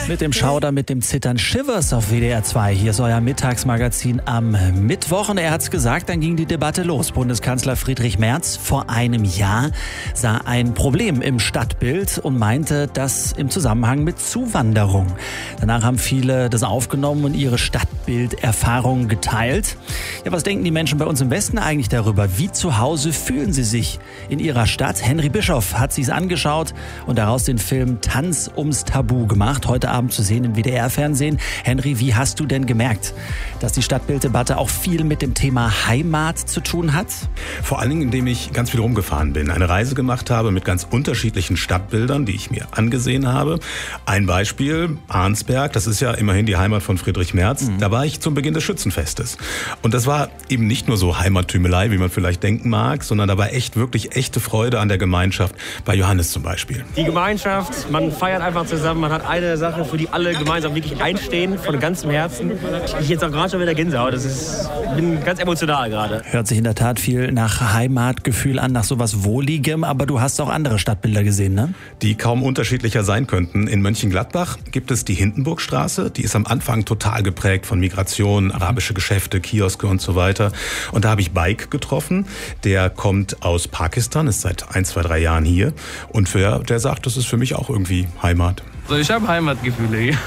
Mit dem Schauder, mit dem Zittern, Shivers auf WDR 2. Hier ist euer Mittagsmagazin am Mittwoch. Und er hat's gesagt, dann ging die Debatte los. Bundeskanzler Friedrich Merz vor einem Jahr sah ein Problem im Stadtbild und meinte das im Zusammenhang mit Zuwanderung. Danach haben viele das aufgenommen und ihre Stadtbilderfahrungen geteilt. Ja, was denken die Menschen bei uns im Westen eigentlich darüber? Wie zu Hause fühlen sie sich in ihrer Stadt? Henry Bischoff hat sich's angeschaut und daraus den Film Tanz ums Tabu gemacht. Heute Abend zu sehen im WDR-Fernsehen. Henry, wie hast du denn gemerkt, dass die Stadtbilddebatte auch viel mit dem Thema Heimat zu tun hat? Vor allen Dingen, indem ich ganz viel rumgefahren bin, eine Reise gemacht habe mit ganz unterschiedlichen Stadtbildern, die ich mir angesehen habe. Ein Beispiel, Arnsberg, das ist ja immerhin die Heimat von Friedrich Merz. Da war ich zum Beginn des Schützenfestes. Und das war eben nicht nur so Heimattümelei, wie man vielleicht denken mag, sondern da war wirklich echte Freude an der Gemeinschaft, bei Johannes zum Beispiel. Die Gemeinschaft, man feiert einfach zusammen, man hat eine Sache, für die alle gemeinsam wirklich einstehen, von ganzem Herzen. Ich jetzt auch gerade schon wieder Gänsehaut, bin ganz emotional gerade. Hört sich in der Tat viel nach Heimatgefühl an, nach sowas Wohligem, aber du hast auch andere Stadtbilder gesehen, ne? Die kaum unterschiedlicher sein könnten. In Mönchengladbach gibt es die Hindenburgstraße, die ist am Anfang total geprägt von Migration, arabische Geschäfte, Kioske und so weiter. Und da habe ich Bike getroffen, der kommt aus Pakistan, ist seit 1, 2, 3 Jahren hier und der sagt, das ist für mich auch irgendwie Heimat. Also ich habe Heimatgefühle hier.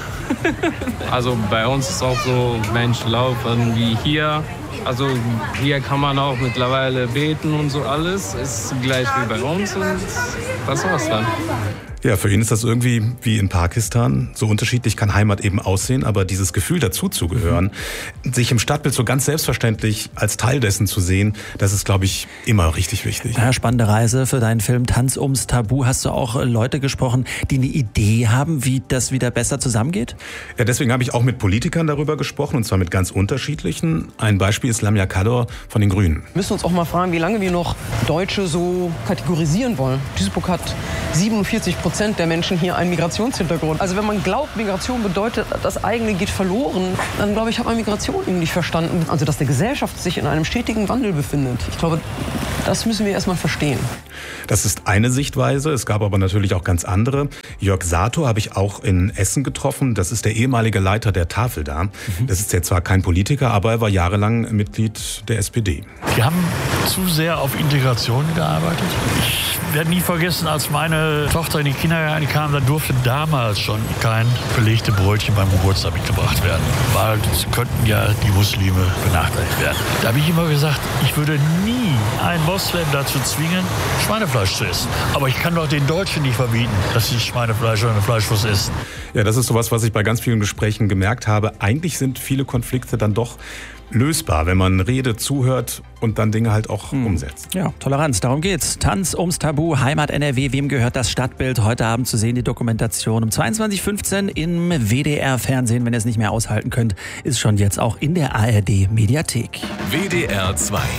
Also bei uns ist auch so, Menschen laufen wie hier. Also hier kann man auch mittlerweile beten und so alles. Ist gleich wie bei uns und das war's dann. Ja, für ihn ist das irgendwie wie in Pakistan. So unterschiedlich kann Heimat eben aussehen, aber dieses Gefühl dazuzugehören, sich im Stadtbild so ganz selbstverständlich als Teil dessen zu sehen, das ist, glaube ich, immer richtig wichtig. Ja, spannende Reise für deinen Film Tanz ums Tabu. Hast du auch Leute gesprochen, die eine Idee haben, wie das wieder besser zusammengeht? Ja, deswegen habe ich auch mit Politikern darüber gesprochen, und zwar mit ganz unterschiedlichen. Ein Beispiel ist Lamia Kador von den Grünen. Wir müssen uns auch mal fragen, wie lange wir noch Deutsche so kategorisieren wollen. Duisburg hat 47% der Menschen hier einen Migrationshintergrund. Also wenn man glaubt, Migration bedeutet, das eigene geht verloren, dann glaube ich, hat man Migration eben nicht verstanden. Also dass eine Gesellschaft sich in einem stetigen Wandel befindet. Ich glaube, das müssen wir erstmal verstehen. Das ist eine Sichtweise, es gab aber natürlich auch ganz andere. Jörg Sator habe ich auch in Essen getroffen, das ist der ehemalige Leiter der Tafel da. Das ist jetzt zwar kein Politiker, aber er war jahrelang Mitglied der SPD. Wir haben zu sehr auf Integration gearbeitet. Ich werde nie vergessen, als meine Tochter in die Kindergarten kam, da durfte damals schon kein belegte Brötchen beim Geburtstag mitgebracht werden, weil es könnten ja die Muslime benachteiligt werden. Da habe ich immer gesagt, ich würde nie einen Moslem dazu zwingen, Schweinefleisch zu essen. Aber ich kann doch den Deutschen nicht verbieten, dass sie Schweinefleisch oder eine Fleischwurst essen. Ja, das ist sowas, was ich bei ganz vielen Gesprächen gemerkt habe. Eigentlich sind viele Konflikte dann doch lösbar, wenn man redet, zuhört und dann Dinge halt auch umsetzt. Ja, Toleranz, darum geht's. Tanz ums Tabu, Heimat NRW, wem gehört das Stadtbild? Heute Abend zu sehen, die Dokumentation um 22:15 im WDR-Fernsehen. Wenn ihr es nicht mehr aushalten könnt, ist schon jetzt auch in der ARD-Mediathek. WDR 2